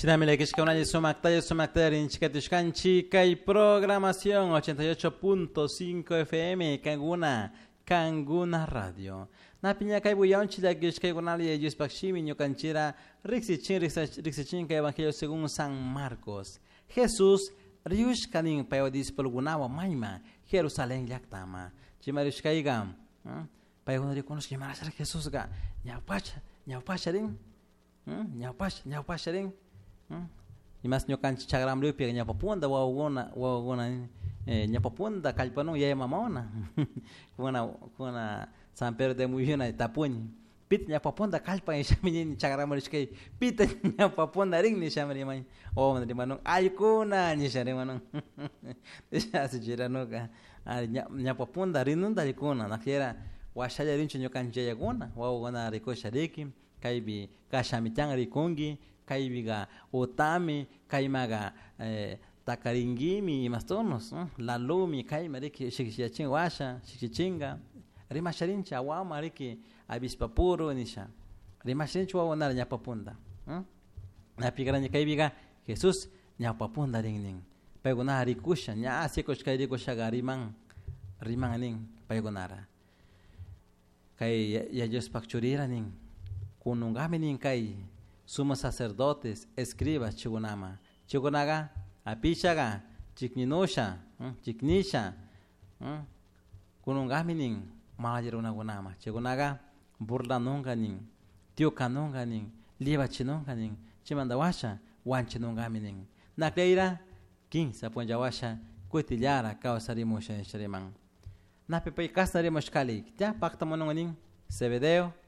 Shinamile Kishkaunaya Sumakta Rinchikatishkanchi Kai Programación 88.5 FM Kanguna Radio. Napiña Kai Buyanchi la Kishkaunali Yuspakshimi Nyokanchira Rixichin Kai Evangelio según San Marcos. Jesús Riush Kanin Payodis Polgunawa Maima Jerusalén Yaktama. Chimarish Kaigam. Payondi Konos Kimarasa Jesús Ga Nyaupacharin. Nyaupacharin. Imas nyokan chagram lupi nya papunda wawona nya papunda kalpano ya mamona kuna San Pedro de Muyuna tapuni pit nya papunda kalpa ya chamini chagram lupi pit nya papunda ring ni chamini man o man di manong aikuna ni chamini manong ya sejira noga nya papunda rinunda ikuna nakera washaya rincho nyokan jaya guna wawona riko shariki kaibi kashamitang rikongi kaibiga otami kaimaga takaringimi mastonos la lumi kaimariki shikichin washa shikichinga rimasharincha awama riki abispapuro nisha rimasharincha wawana nyapapunda na pigranya kaibiga Jesús nyapapunda ringning pegona rikusha nya asikosh kairiko shagarimang rimanganing pegonara kai ya Dios pakchurira ning kunungami ning kai sumos sacerdotes, escribas, chigonaga, apichaga, chikninosha, chiknisha, kunungaminin, malayeruna gunama, chigonaga, burlanonganin, tiokanonganin, lievachinonganin, chimandawasha, wanchinongaminin. Nakleira, kin saponjawasha, kutillara, kausarimusha, shariman. Napepai kasnarimos kali, tia pactamononganin, Zebedeo,